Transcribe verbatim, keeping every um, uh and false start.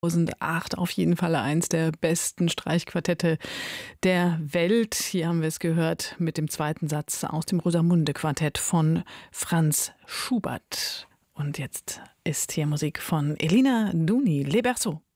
zweitausendacht auf jeden Fall eins der besten Streichquartette der Welt. Hier haben wir es gehört mit dem zweiten Satz aus dem Rosamunde-Quartett von Franz Schubert. Und jetzt ist hier Musik von Elina Duni, Les Berceaux.